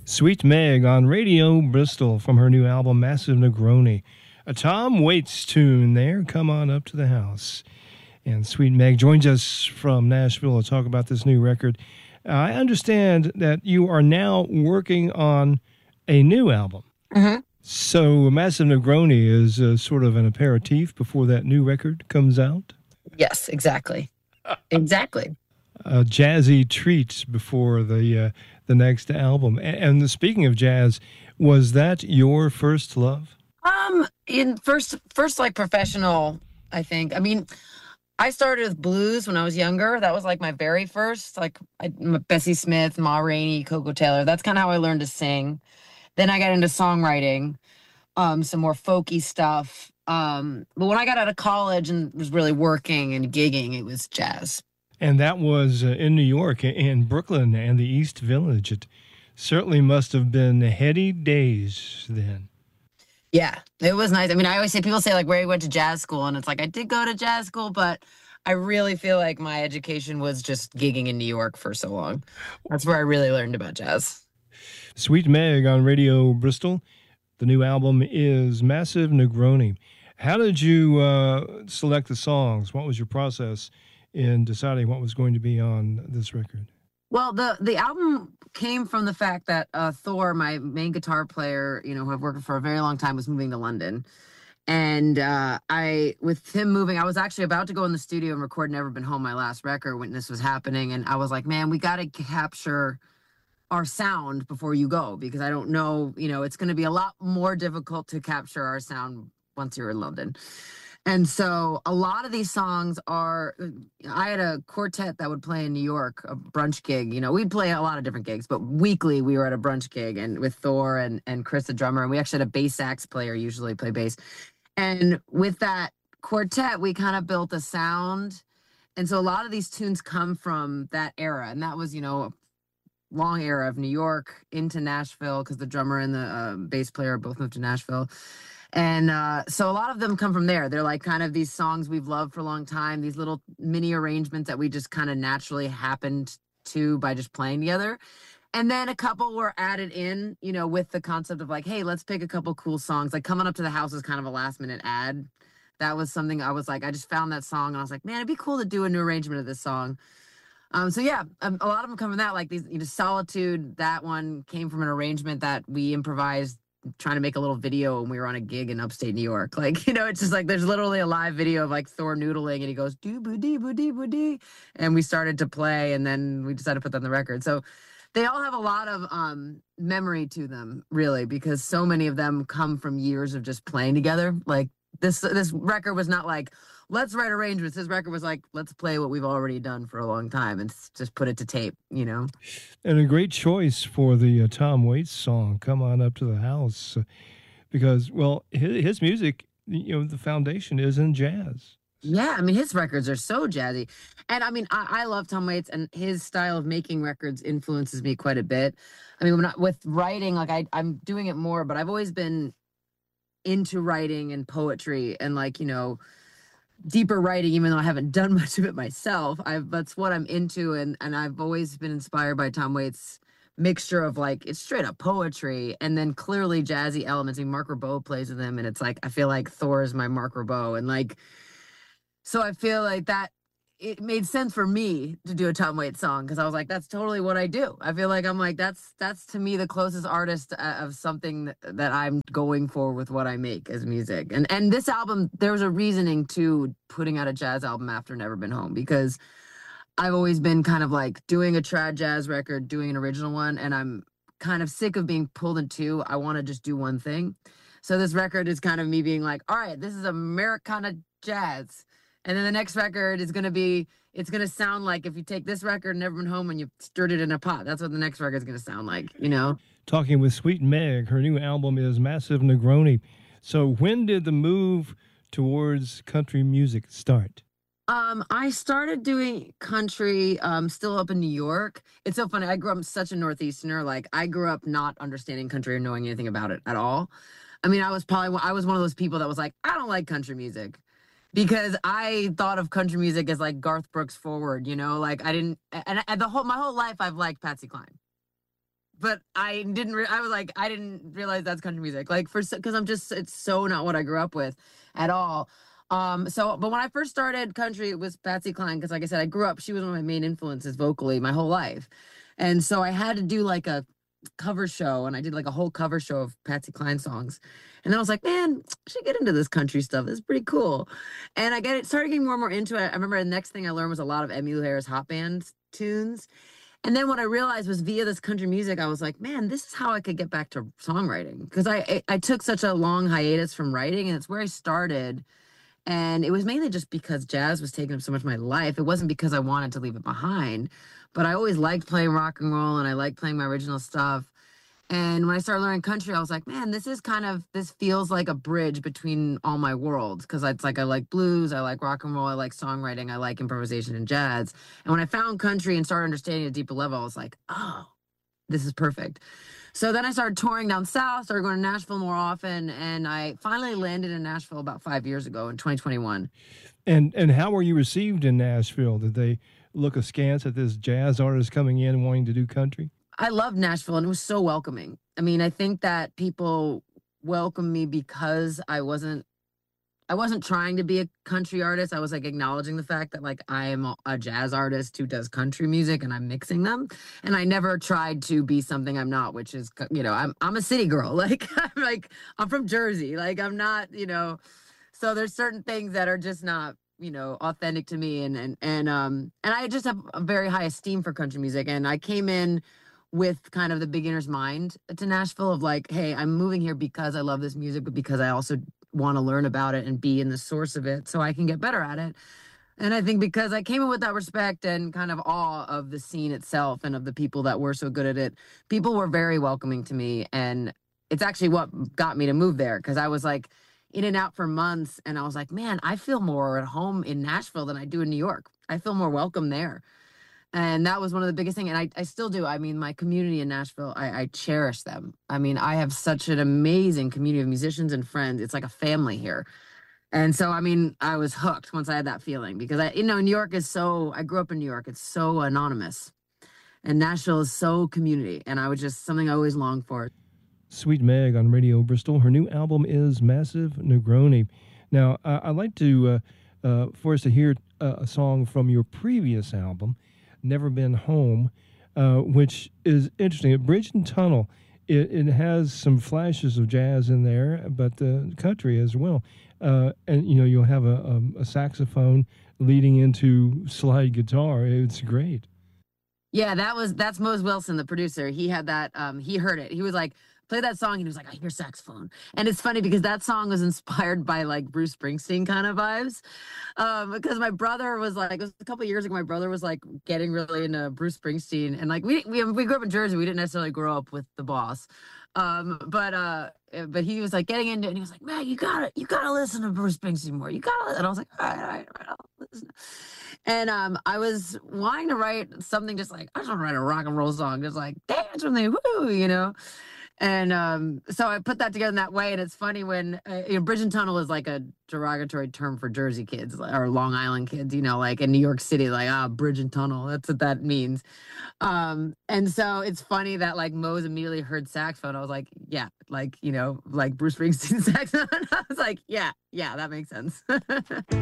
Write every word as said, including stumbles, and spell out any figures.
Sweet Meg on Radio Bristol from her new album Massive Negroni. A Tom Waits tune there. Come on up to the house. And Sweet Meg joins us from Nashville to talk about this new record. I understand that you are now working on a new album. Mm-hmm. So Massive Negroni is uh, sort of an aperitif before that new record comes out? Yes, exactly. Exactly. A jazzy treat before the uh, the next album. And, and speaking of jazz, was that your first love? Um, in first, first like professional, I think. I mean, I started with blues when I was younger. That was like my very first, like I, Bessie Smith, Ma Rainey, Coco Taylor. That's kind of how I learned to sing. Then I got into songwriting, um, some more folky stuff. Um, but when I got out of college and was really working and gigging, it was jazz. And that was uh, in New York, in Brooklyn and the East Village. It certainly must have been heady days then. Yeah, it was nice. I mean, I always say, people say like where you went to jazz school, and it's like, I did go to jazz school, but I really feel like my education was just gigging in New York for so long. That's where I really learned about jazz. Sweet Meg on Radio Bristol. The new album is Massive Negroni. How did you uh, select the songs? What was your process in deciding what was going to be on this record? Well, the the album came from the fact that uh, Thor, my main guitar player, you know, who I've worked with for a very long time, was moving to London. And uh, I, with him moving, I was actually about to go in the studio and record Never Been Home, my last record, when this was happening. And I was like, man, we got to capture our sound before you go, because I don't know, you know, it's going to be a lot more difficult to capture our sound once you're in London. And so a lot of these songs are, I had a quartet that would play in New York, a brunch gig. You know, we'd play a lot of different gigs, but weekly we were at a brunch gig, and with Thor and, and Chris, the drummer, and we actually had a bass sax player usually play bass. And with that quartet, we kind of built a sound. And so a lot of these tunes come from that era. And that was, you know, a long era of New York into Nashville, because the drummer and the uh, bass player both moved to Nashville. And uh, so a lot of them come from there. They're like kind of these songs we've loved for a long time, these little mini arrangements that we just kind of naturally happened to by just playing together. And then a couple were added in, you know, with the concept of like, hey, let's pick a couple cool songs. Like Coming Up to the House was kind of a last minute ad. That was something I was like, I just found that song and I was like, man, it'd be cool to do a new arrangement of this song. Um, so yeah, um, a lot of them come from that. Like these, you know, Solitude, that one came from an arrangement that we improvised trying to make a little video when we were on a gig in upstate New York. Like, you know, it's just like there's literally a live video of like Thor noodling, and he goes doo boo dee boo dee boo dee, and we started to play, and then we decided to put that on the record. So they all have a lot of um memory to them, really, because so many of them come from years of just playing together. Like this this record was not like, let's write arrangements. This record was like, let's play what we've already done for a long time and just put it to tape, you know? And a great choice for the uh, Tom Waits song, Come On Up to the House, uh, because, well, his, his music, you know, the foundation is in jazz. Yeah, I mean, his records are so jazzy. And I mean, I, I love Tom Waits, and his style of making records influences me quite a bit. I mean, when I, with writing, like I, I'm doing it more, but I've always been into writing and poetry and like, you know, deeper writing, even though I haven't done much of it myself. I've that's what I'm into, and and I've always been inspired by Tom Waits' mixture of like, it's straight up poetry and then clearly jazzy elements. I mean, Marc Ribot plays with him, and it's like I feel like Thor is my Marc Ribot, and like so I feel like that it made sense for me to do a Tom Waits song, because I was like, that's totally what I do. I feel like I'm like, that's that's to me the closest artist of something that, that I'm going for with what I make as music. And and this album, there was a reasoning to putting out a jazz album after Never Been Home, because I've always been kind of like doing a trad jazz record, doing an original one, and I'm kind of sick of being pulled in two. I want to just do one thing. So this record is kind of me being like, all right, this is Americana jazz. And then the next record is going to be, it's going to sound like if you take this record, Never Been Home, and you stirred it in a pot. That's what the next record is going to sound like, you know? Talking with Sweet Meg, her new album is Massive Negroni. So when did the move towards country music start? Um, I started doing country um, still up in New York. It's so funny. I grew up such a Northeasterner. Like, I grew up not understanding country or knowing anything about it at all. I mean, I was probably, I was one of those people that was like, I don't like country music. Because I thought of country music as like Garth Brooks forward, you know, like I didn't, and, and the whole, my whole life I've liked Patsy Cline. but I didn't. Re- I was like, I didn't realize that's country music. Like for because I'm just it's so not what I grew up with at all. Um, so, but when I first started country, it was Patsy Cline because, like I said, I grew up. She was one of my main influences vocally my whole life, and so I had to do like a cover show, and I did like a whole cover show of Patsy Cline songs. And then I was like, man, I should get into this country stuff. It's pretty cool. And I get it started getting more and more into it. I remember the next thing I learned was a lot of Emmylou Harris Hot Band tunes. And then what I realized was via this country music, I was like, man, this is how I could get back to songwriting. Because I, I I took such a long hiatus from writing, and it's where I started. And it was mainly just because jazz was taking up so much of my life. It wasn't because I wanted to leave it behind, but I always liked playing rock and roll, and I liked playing my original stuff. And when I started learning country, I was like, man, this is kind of, this feels like a bridge between all my worlds. Cause it's like, I like blues, I like rock and roll, I like songwriting, I like improvisation and jazz. And when I found country and started understanding at a deeper level, I was like, oh, this is perfect. So then I started touring down south, started going to Nashville more often. And I finally landed in Nashville about five years ago in twenty twenty-one. And and how were you received in Nashville? Did they look askance at this jazz artist coming in wanting to do country? I loved Nashville, and it was so welcoming. I mean, I think that people welcomed me because I wasn't I wasn't trying to be a country artist. I was like acknowledging the fact that like I am a, a jazz artist who does country music, and I'm mixing them. And I never tried to be something I'm not, which is, you know, I'm I'm a city girl. Like I'm like I'm from Jersey. Like I'm not, you know. So there's certain things that are just not, you know, authentic to me, and and and um and I just have a very high esteem for country music. And I came in with kind of the beginner's mind to Nashville of like, hey, I'm moving here because I love this music, but because I also want to learn about it and be in the source of it so I can get better at it. And I think because I came in with that respect and kind of awe of the scene itself and of the people that were so good at it, people were very welcoming to me. And it's actually what got me to move there, because I was like in and out for months, and I was like, man, I feel more at home in Nashville than I do in New York. I feel more welcome there. And that was one of the biggest things. And I, I still do. I mean, my community in Nashville, I, I cherish them. I mean, I have such an amazing community of musicians and friends. It's like a family here. And so, I mean, I was hooked once I had that feeling, because I, you know, New York is so, I grew up in New York. It's so anonymous, and Nashville is so community. And I was just something I always longed for. Sweet Meg on Radio Bristol. Her new album is Massive Negroni. Now, uh, I'd like to, uh, uh, for us to hear uh, a song from your previous album, Never Been Home, uh, which is interesting. Bridge and Tunnel, it, it has some flashes of jazz in there, but uh, country as well. Uh, and, you know, you'll have a, a, a saxophone leading into slide guitar. It's great. Yeah, that was, that's Mose Wilson, the producer. He had that, um, he heard it. He was like, play that song, and he was like, I hear saxophone. And it's funny because that song was inspired by like Bruce Springsteen kind of vibes. Um, because my brother was like, it was a couple of years ago, my brother was like getting really into Bruce Springsteen. And like, we, we, we grew up in Jersey. We didn't necessarily grow up with the boss. Um, but, uh, but he was like getting into it, and he was like, man, you gotta, you gotta listen to Bruce Springsteen more. You gotta listen. And I was like, all right, all right, all right, I'll listen. And, um, I was wanting to write something just like, I just want to write a rock and roll song, just like dance with me, woo, you know? And um, so I put that together in that way. And it's funny when, uh, you know, Bridge and Tunnel is like a derogatory term for Jersey kids or Long Island kids, you know, like in New York City, like, ah, Bridge and Tunnel. That's what that means. Um, and so it's funny that like Mose immediately heard saxophone. I was like, yeah, like, you know, like Bruce Springsteen saxophone. I was like, yeah, yeah, that makes sense.